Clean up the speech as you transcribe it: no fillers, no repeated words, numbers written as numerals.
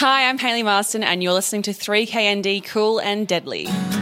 Hi, I'm Hayley Marston, and you're listening to 3KND Cool and Deadly.